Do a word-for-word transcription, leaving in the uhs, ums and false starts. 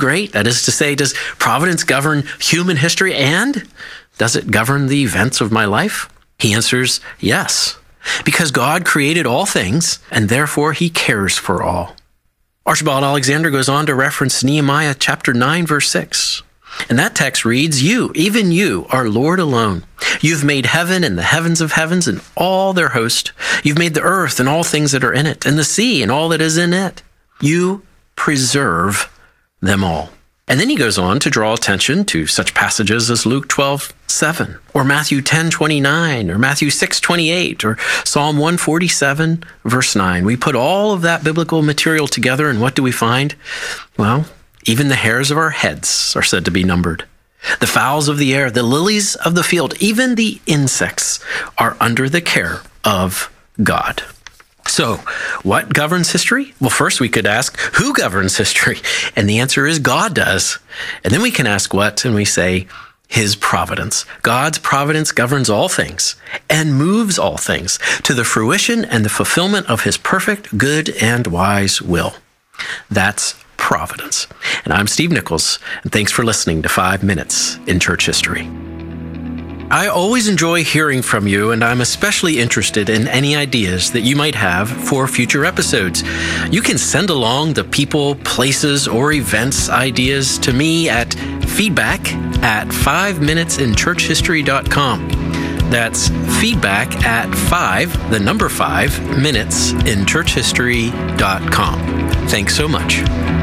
Great. That is to say, does providence govern human history, and does it govern the events of my life? He answers yes, because God created all things, and therefore he cares for all. Archibald Alexander goes on to reference Nehemiah chapter nine, verse six. And that text reads, "You, even you, are Lord alone. You've made heaven and the heavens of heavens and all their host. You've made the earth and all things that are in it, and the sea and all that is in it. You preserve them all." And then he goes on to draw attention to such passages as Luke twelve seven, or Matthew ten twenty-nine, or Matthew six twenty-eight, or Psalm one forty-seven, verse nine. We put all of that biblical material together, and what do we find? Well, even the hairs of our heads are said to be numbered. The fowls of the air, the lilies of the field, even the insects are under the care of God. So, what governs history? Well, first we could ask, who governs history? And the answer is God does. And then we can ask what? And we say, his providence. God's providence governs all things and moves all things to the fruition and the fulfillment of his perfect, good, and wise will. That's providence. And I'm Steve Nichols, and thanks for listening to Five Minutes in Church History. I always enjoy hearing from you, and I'm especially interested in any ideas that you might have for future episodes. You can send along the people, places, or events ideas to me at feedback at five minutes in church history dot com. That's feedback at five, the number five, minutes in church history dot com. Thanks so much.